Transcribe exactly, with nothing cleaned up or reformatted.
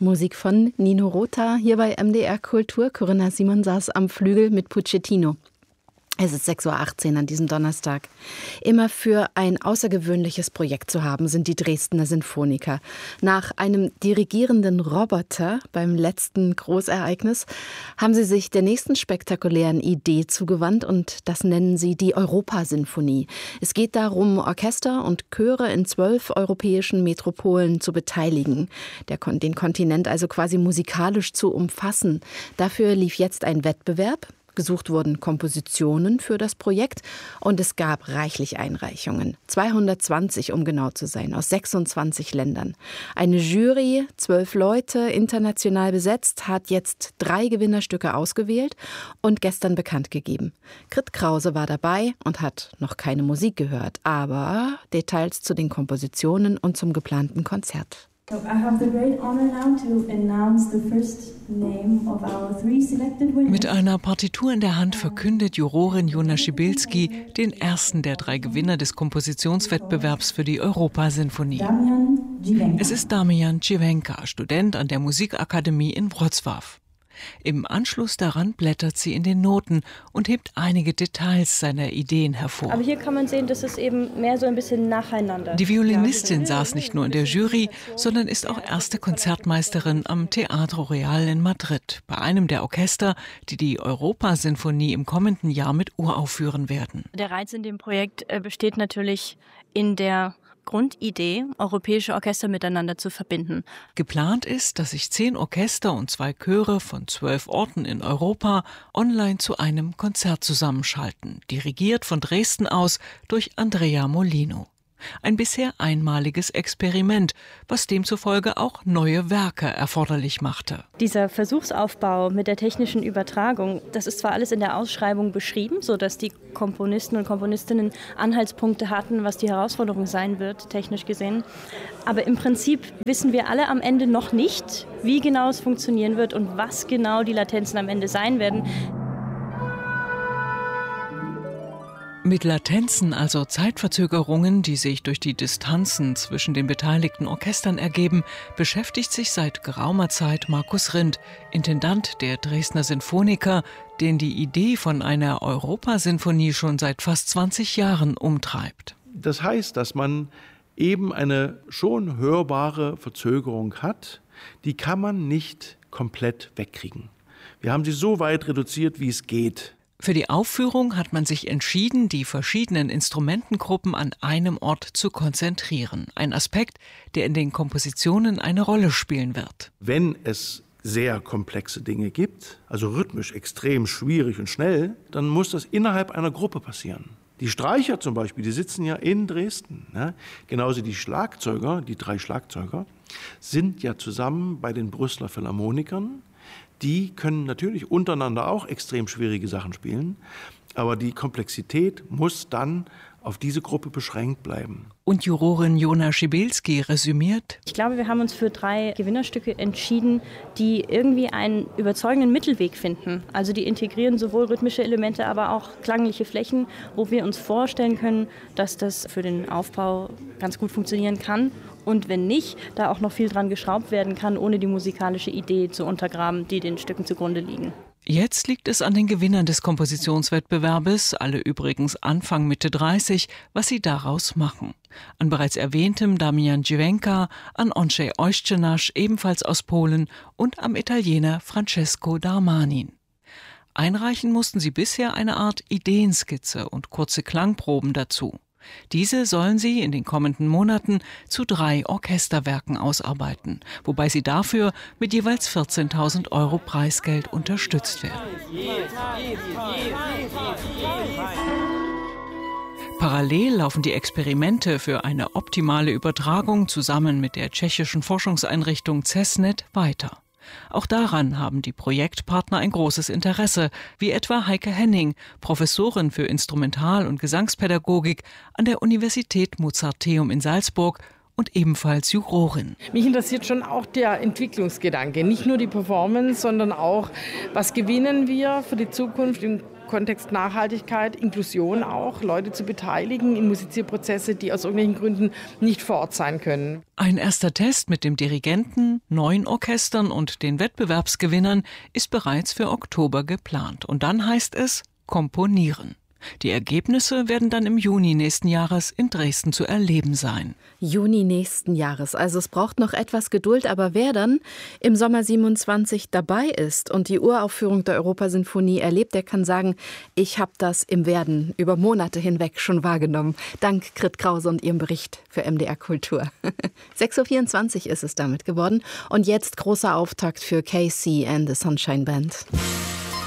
Musik von Nino Rota hier bei M D R Kultur. Corinna Simon saß am Flügel mit Puccettino. Es ist sechs Uhr achtzehn an diesem Donnerstag. Immer für ein außergewöhnliches Projekt zu haben, sind die Dresdner Sinfoniker. Nach einem dirigierenden Roboter beim letzten Großereignis haben sie sich der nächsten spektakulären Idee zugewandt und das nennen sie die Europasinfonie. Es geht darum, Orchester und Chöre in zwölf europäischen Metropolen zu beteiligen, der, den Kontinent also quasi musikalisch zu umfassen. Dafür lief jetzt ein Wettbewerb. Gesucht wurden Kompositionen für das Projekt und es gab reichlich Einreichungen. zweihundertzwanzig, um genau zu sein, aus sechsundzwanzig Ländern. Eine Jury, zwölf Leute, international besetzt, hat jetzt drei Gewinnerstücke ausgewählt und gestern bekannt gegeben. Grit Krause war dabei und hat noch keine Musik gehört, aber Details zu den Kompositionen und zum geplanten Konzert. So I have the great honor now to announce the first name of our three selected winners. Mit einer Partitur in der Hand verkündet Jurorin Jona Schibilski den ersten der drei Gewinner des Kompositionswettbewerbs für die Europasinfonie. Es ist Damian Civenka, Student an der Musikakademie in Wrocław. Im Anschluss daran blättert sie in den Noten und hebt einige Details seiner Ideen hervor. Aber hier kann man sehen, dass es eben mehr so ein bisschen nacheinander. Die Violinistin saß nicht nur in der Jury, sondern ist auch erste Konzertmeisterin am Teatro Real in Madrid, bei einem der Orchester, die die Europasinfonie im kommenden Jahr mit uraufführen werden. Der Reiz in dem Projekt besteht natürlich in der Grundidee, europäische Orchester miteinander zu verbinden. Geplant ist, dass sich zehn Orchester und zwei Chöre von zwölf Orten in Europa online zu einem Konzert zusammenschalten, dirigiert von Dresden aus durch Andrea Molino. Ein bisher einmaliges Experiment, was demzufolge auch neue Werke erforderlich machte. Dieser Versuchsaufbau mit der technischen Übertragung, das ist zwar alles in der Ausschreibung beschrieben, sodass die Komponisten und Komponistinnen Anhaltspunkte hatten, was die Herausforderung sein wird, technisch gesehen. Aber im Prinzip wissen wir alle am Ende noch nicht, wie genau es funktionieren wird und was genau die Latenzen am Ende sein werden. Mit Latenzen, also Zeitverzögerungen, die sich durch die Distanzen zwischen den beteiligten Orchestern ergeben, beschäftigt sich seit geraumer Zeit Markus Rindt, Intendant der Dresdner Sinfoniker, den die Idee von einer Europasinfonie schon seit fast zwanzig Jahren umtreibt. Das heißt, dass man eben eine schon hörbare Verzögerung hat, die kann man nicht komplett wegkriegen. Wir haben sie so weit reduziert, wie es geht. Für die Aufführung hat man sich entschieden, die verschiedenen Instrumentengruppen an einem Ort zu konzentrieren. Ein Aspekt, der in den Kompositionen eine Rolle spielen wird. Wenn es sehr komplexe Dinge gibt, also rhythmisch extrem schwierig und schnell, dann muss das innerhalb einer Gruppe passieren. Die Streicher zum Beispiel, die sitzen ja in Dresden. Ne? Genauso die Schlagzeuger, die drei Schlagzeuger, sind ja zusammen bei den Brüsseler Philharmonikern. Die können natürlich untereinander auch extrem schwierige Sachen spielen, aber die Komplexität muss dann auf diese Gruppe beschränkt bleiben. Und Jurorin Jona Schibilski resümiert: Ich glaube, wir haben uns für drei Gewinnerstücke entschieden, die irgendwie einen überzeugenden Mittelweg finden. Also die integrieren sowohl rhythmische Elemente, aber auch klangliche Flächen, wo wir uns vorstellen können, dass das für den Aufbau ganz gut funktionieren kann. Und wenn nicht, da auch noch viel dran geschraubt werden kann, ohne die musikalische Idee zu untergraben, die den Stücken zugrunde liegen. Jetzt liegt es an den Gewinnern des Kompositionswettbewerbes, alle übrigens Anfang Mitte dreißig, was sie daraus machen. An bereits erwähntem Damian Civenka, an Ondřej Ośtrzenasz, ebenfalls aus Polen, und am Italiener Francesco Darmanin. Einreichen mussten sie bisher eine Art Ideenskizze und kurze Klangproben dazu. Diese sollen sie in den kommenden Monaten zu drei Orchesterwerken ausarbeiten, wobei sie dafür mit jeweils vierzehntausend Euro Preisgeld unterstützt werden. Parallel laufen die Experimente für eine optimale Übertragung zusammen mit der tschechischen Forschungseinrichtung CESNET weiter. Auch daran haben die Projektpartner ein großes Interesse, wie etwa Heike Henning, Professorin für Instrumental- und Gesangspädagogik an der Universität Mozarteum in Salzburg und ebenfalls Jurorin. Mich interessiert schon auch der Entwicklungsgedanke, nicht nur die Performance, sondern auch, was gewinnen wir für die Zukunft im Kontext Nachhaltigkeit, Inklusion auch, Leute zu beteiligen in Musizierprozesse, die aus irgendwelchen Gründen nicht vor Ort sein können. Ein erster Test mit dem Dirigenten, neun Orchestern und den Wettbewerbsgewinnern ist bereits für Oktober geplant. Und dann heißt es komponieren. Die Ergebnisse werden dann im Juni nächsten Jahres in Dresden zu erleben sein. Juni nächsten Jahres. Also es braucht noch etwas Geduld, aber wer dann im Sommer siebenundzwanzig dabei ist und die Uraufführung der Europasinfonie erlebt, der kann sagen, ich habe das im Werden über Monate hinweg schon wahrgenommen. Dank Grit Krause und ihrem Bericht für M D R Kultur. sechs Uhr vierundzwanzig ist es damit geworden und jetzt großer Auftakt für K C and the Sunshine Band.